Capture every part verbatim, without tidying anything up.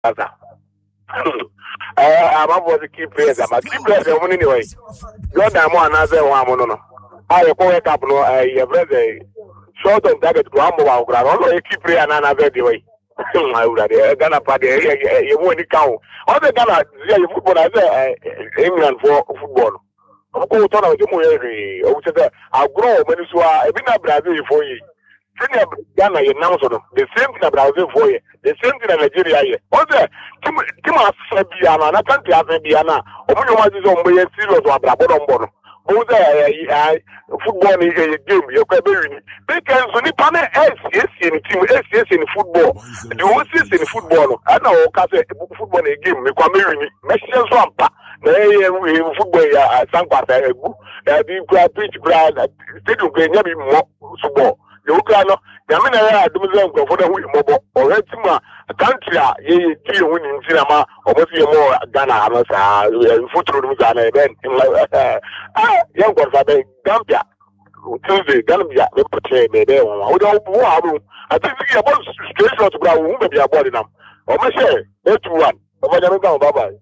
I'm about to keep players. I'm a keep players anyway. God, I'm one another one. No, no. I wake up. No, I have short on target. Grandma, I only keep playing another way. I would have done a party. You won't count. All the Ghana football, I say England for football. I'm going to tell you, I'll grow when you are a bit of Brazil for you. Ghana, you know, the same thing Brazil for you, the same thing in Nigeria. Also, Tima Sabiana, I can't have Sabiana, or you want to be a serious or Brabon. Football is a game, you can be. They can only panel S S in team S S in football. The whole system in football. I know, because football is a game, you can be. Messieurs Wampa, the football, I think, was a good. The grad pitch, grad, stadium, maybe more football. The Ukraine, the Amina, the Muslim for the mobile or Retima, a country, ye, you win in cinema, or maybe more Ghana, football, and event in ah, young one, Gambia, Tuesday, Gambia, we put a baby on. We don't want I think we are about straight to ground, maybe a body now. Or my share, eight to one. Over the go, bye bye.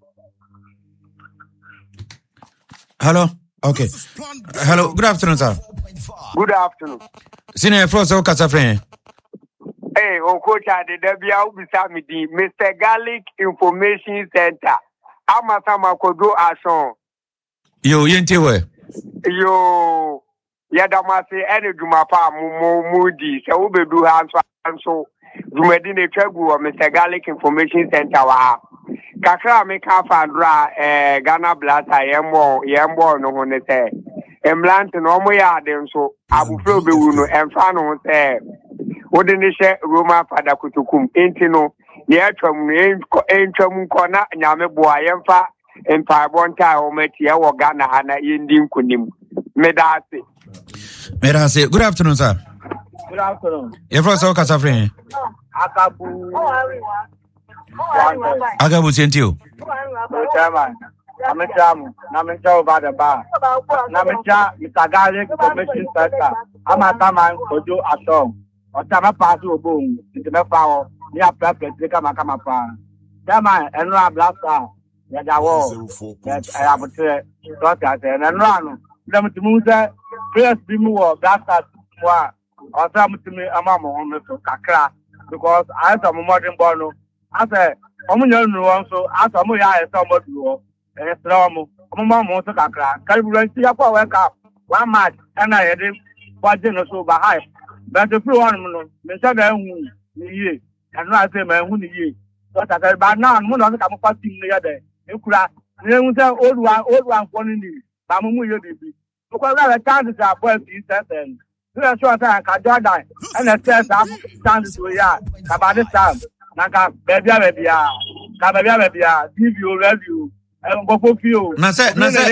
Hello. Okay. Hello. Good afternoon, sir. Good afternoon. Senior Frost, how can I friend? Hey, on coach, I did beside me, Mister Garlic Information Center. I'm a Sama Kodo Ashon. Yo, Yentiwe. Yo, Yadamasi, any Jumapa, Moody, so we do have so Jumedine Tregu or Mister Garlic Information Center. Kakra make half and dry, eh, Ghana Blast, I am more, Yambo, no one say. Emblant no mo ya dem so abufro be wu no emfa no se wode ne hye Roma fada kutukum enti no ye atwam no entwam nkona nyame boa yemfa empa bonta o mati e wo Ghana ha na yendi nkunim medase medase. Good afternoon, sir. Good afternoon. Ye fro so kasa friend Akabu Agabu sentio chairman Namichamu, Namicha over the bar. Namicha, Mister Garlic Information Center. I'm a Taman, Kojo Ashong. Or Tama Pasu Boom, into the power, near Pepper, Tricama Camapa. Tama, and Ra Blaster, Yadawo, that I have a trade, and run. Them to move there, press be more, Blaster, or some to me a mamma on the Kakra, because I have a modern bono. I said, I'm no so as a more I somebody. Estramo, Mama Moto Kakra, Calibrancy up our cup, one match, and I had him watching us over high. But the blue one, Mister Moon, ye, and I say, man, who ye. But I said, but now I'm not come passing the other. You could have, there was an old one, old one for me. Bamu, you did. Because I can't say, boy, he said, and you are sure I can die. And I said, I'm standing to ya, about this time. Naka, baby, baby, baby, baby, give you review. Na say na say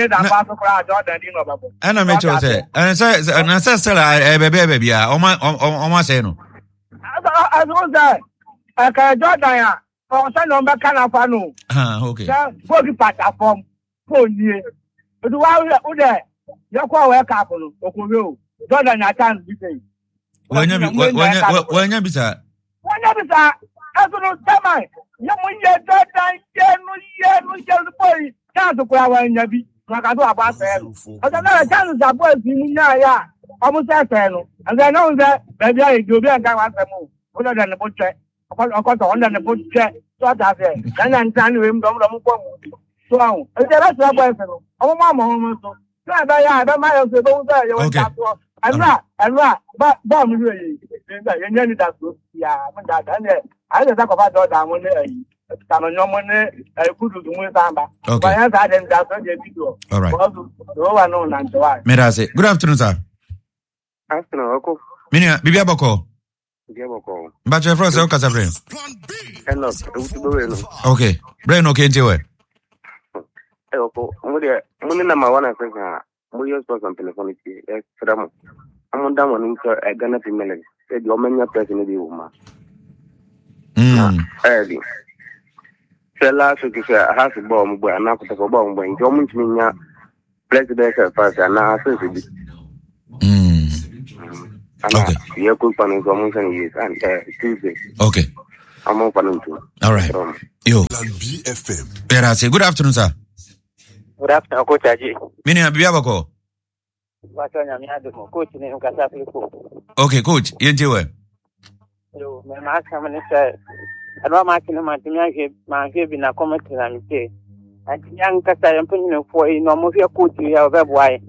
ana me cho say ana say na say say e bebe bebe a o ma o ma say no I know that I can Jordan ya o say no be kana fa no ah okay go be platform ko nie o do wa o de ya kwa we ka no o ko we o Jordan ya chance bi say wanya wanya wanya bisa wanya bisa aso no tama ya mo ye Jordan ye no ye no ye no boy chance ko ya wanya bi na ka do aba say o so na chance za boy bi ni na ya o mo say say no and then no say baby I go bi an ka wa say mo o do na bo che o ko to on na bo che so that say na na ntan we mdom dom ko so ahun e je la so boy say no o mo ma mo so so ba ya ba ma yo say bo say yo wa so anra anra ba ba mi re yi ye nya ni da so ya mo da da ne I just talk about that one. I'm a normal, I could do with Samba. Okay. All right. Medase. Good afternoon, sir. Afternoon, Oko. Minia, Bibia Boko. Boko. But your first, okay, Sabrina. Okay. Brain, okay, into it. Oko, Muni number one, I think, we use for some telephone. I'm on down into a Ghana female. Said your many person in the woman. Mm. Early. So last week, I have a bomb, but I'm not going to go bomb when you want me presidential party, and I say it. Mm. Okay. You're good for me, and Tuesday. Okay. I'm open to. All right. Yo. B F M. Era say good afternoon, sir. Good afternoon, Coach Aji. Mini abiabako. Watonya miado coach ni ukasa flipo. Okay, coach, yente we. Yo, me maka manisa. Alwa makina matimya ke ma ke bina comment na mite. Ati yang kasa yampuni no fo no mo fia coach ya obeboai.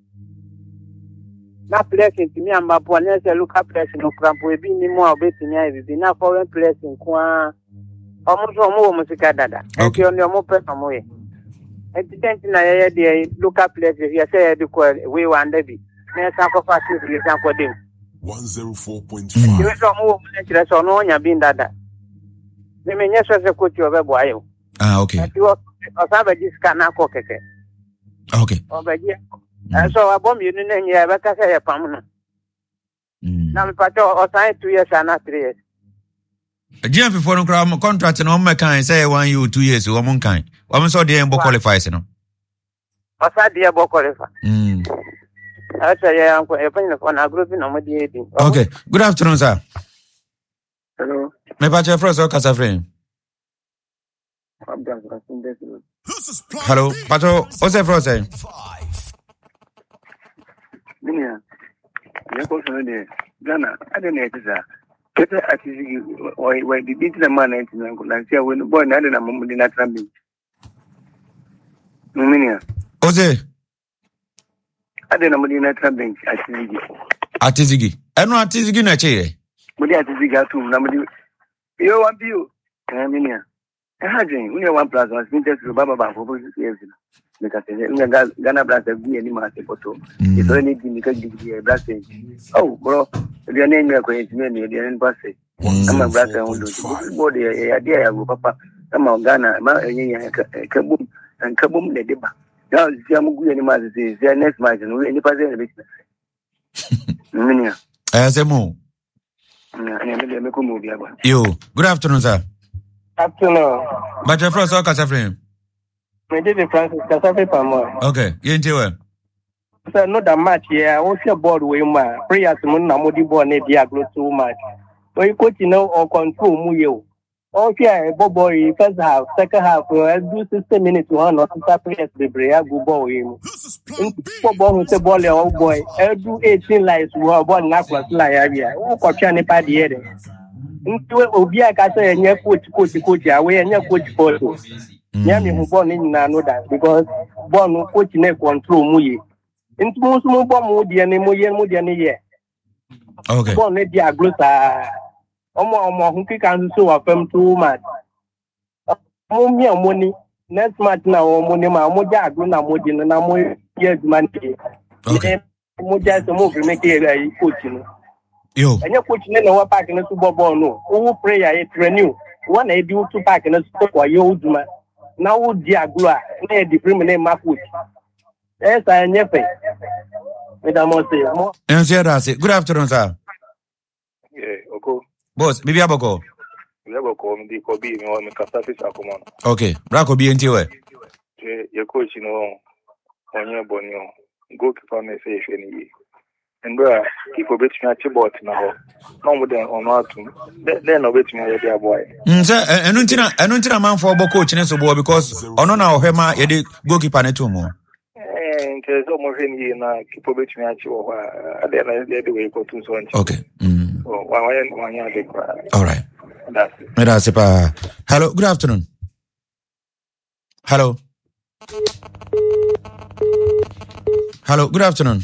Na place ntimi amba po na se look place no crampo ebi ni mo obetimi ai bi na foreign place nko omo so omo mo sika dada. Enti oni omo pe omo ye. Enti tenti na ye de look place ya say de ko we wanda bi. Na sa ko fa ti bi san ko dem. one oh four point five. Ni so omo mo na kire so no nya bi dada. Ni me nya so se ko ti obebo ayo. Ah, okay. Enti o osaba jiska na ko keke. Okay. Obaji. So abom you ne nya ba ka say pam no. Na me pato o sign two years and not three years. G M F for no contract no me kan say one year two years o mo kan. O mo so dey embo qualify se no. O sa dey embo qualify. Mm. Asa ya anko e pan no na group no mo dey di. Okay. Good afternoon, sir. Hello. Me pato first o kasa friend. Hello. Pato o se first say. Minia. Ya ko so ne Ghana ade na etisa. Kete atizigi why why the bit na man nineteen ko na sia we no boy na ade na mo di na trambi. Minia. O se ade na mo di na trambi atizigi. Atizigi. Eno atizigi na che. Mo di atizigi atum na mo di yo wan bio. Eh Minia. Eh hajin, we one plus one spin test baba ba for years. Because Ghana Blast have been any master photo. It's only because you blast. Oh, bro, your name is going to me, the end pass. I'm a black and would do body idea of Papa. I'm a Ghana, Kabum, and Kabum the Deba. Now, Jamu any master is their next match and we any person. Minia. As a move. Yo, good afternoon, sir. Afternoon. But your first or friend. Me did the Francis Casafe Pamo. Okay, yente we. So no that match here. What's your board we ma? Prayers mun na modi board ne dia grow too much. So you coach know or control mu you. Okay, boy, first half, second half, I do sixty minutes to one or two prayers be brea go boy him. In ball say ball oh boy. I do eighteen lives wo ball na class la area. O ko twa ne pa de there. Nti obi aka say enye coach coach coach awe enye coach photo. Yeah, me who born in know that because born no coach ne control muye. Into most more born mudi and muye mudi and ye. Okay. Born ne dia gluta. Omo omo who can so affirm too much. Mummy money. Next match now money ma moja gluna mudi na mo years man. Okay. Moja so move make a coach. Yo. And your coach ne no pack in the Super Bowl no. Who prayer it renew. One I do two pack in the Super Bowl you man. Now, dear Gula, near the criminal Makut. Yes, I am Yepe. Madam Mose. And say, good afternoon, sir. Yeah, okay. Boss, Bibi Aboko. We have a call me the Kobe, no, me Casafe Sakomon. Okay, Brako be into it. Your coach, you know, on your bonio, go to family safe any. And where people bet me at your bot now. No more than on what to. Then no bet me at your boy. Sir, and until and until a man for coach in Sobo because on our Hema, you goalkeeper net two more. And there's almost any people bet me at your then I the way go to so. Okay. Oh, one one year. All right. That's it. Hello, good afternoon. Hello. Hello, good afternoon.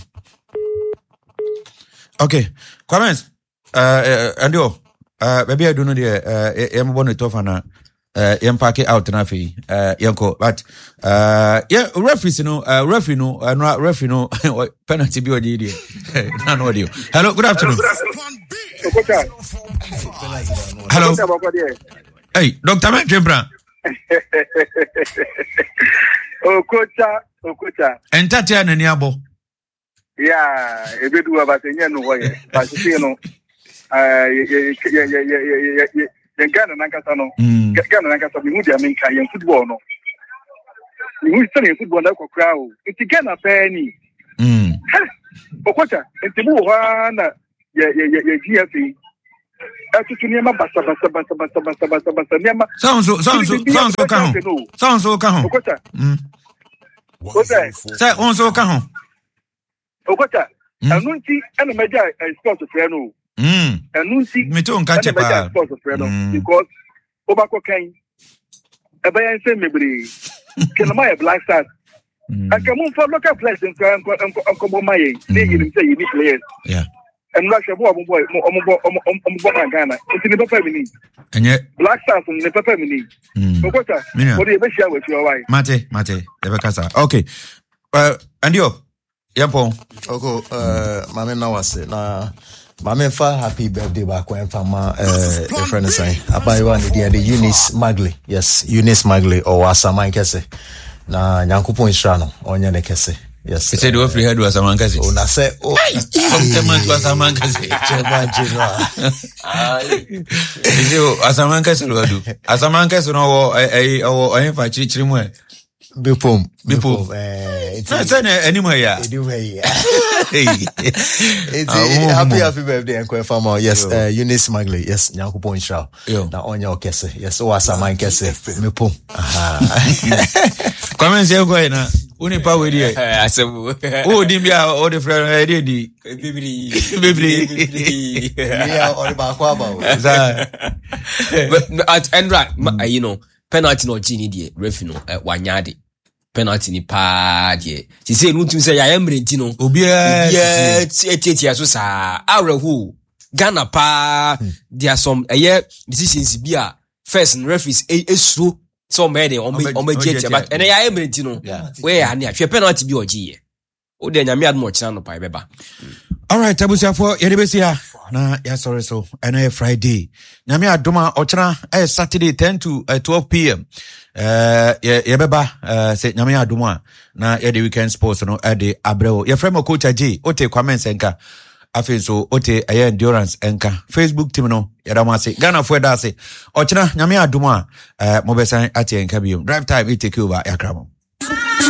Okay, comments. Uh, and yo, uh, maybe I don't know the uh, I'm born to Tofana, uh, I'm packing out na fi, uh, yanko, but uh, yeah, referee, you know, uh, referee, no, uh, no, referee, no, penalty be odi di. No, no, audio. Hello, good afternoon. Hello. Hey, Doctor Jembra. Oh, coacha, oh, coacha. And Tatia Naniabo. Yeah, a bit of a thing, no way. But you know, uh, yeah, yeah, yeah, yeah, yeah, yeah, Ghana Nankasano, Ghana Nankasano, Mudia Minka, and football. No, you study football like a crowd. It's Ghana penny. Hm, Okocha, it's the one, yeah, yeah, yeah, G F E. to Niama Basta Basta Basta Basta Basta Basta Basta Niama. Sounds so sounds so sounds so can sounds so can mm what's that? Say on so can Okota Anunti and a major sports friend. Mm Anunti me too catch a sports friend because Obako Kane a bayan say maybe can my black stars. I can move for local players and come my they him say you need players. Yeah. And Russia boy boy Ghana. It's in the family. And yet Black Stars in the family. Okota what do you share with your wife? Mate Mate Ebekasa. Okay. Uh and you Yapo. Okay, uh mama na wase na mama fa happy birthday back when fama uh friend say abayiwa ne the Eunice Magley. Yes, Eunice Magley or Asaman Kese. Na Nyankopon Isra no onye ne kese. Yes. He said we free head was Asaman Kese. Oh na say oh sometime to Asaman Kese. Chairman General. Ah. Ise Asaman Kese lo do. Asaman Kese no wo eh o o fa chirichiri mu e. Bepom. Bepom. Eh it's na anywhere ya. Anywhere. It's a happy happy birthday and farmer. Yes, uh, Eunice Magley. Yes, Nyankopon Isra. Na onye o kese. Yes, o Asaman Kese. Bepom. Aha. Comment say go na. Uni pa we dey. Asebu. Oh, di bia o de friend e dey di. Bibli. Bibli. Yeah, or ba kwa ba. Za. At and right, you know, penalty no Gini die, ref no wanyade. Penalty ni pa die. Ti say no tun say ya emrenti no. Obia. Yeah, etieti aso sa. Arehu. Ghana pa there are some eh decisions bia first referees e slow. So many on me on me jet but and I am ready no where ani ahwe penalty bi ogie o de nyame admo china no pa beba. All right, abusia for yedebesia na ya sorry so and Friday nyame adoma ochina eh Saturday ten to twelve p.m. uh ye beba uh say nyame adoma na ye the weekend sports no e de abreo ye frame coach J ote comments enka afi so ote aye endurance enka Facebook team no yadamase Ghana for da say ochina nyame adoma uh mobesan ati enka biom drive time it take over yakramo.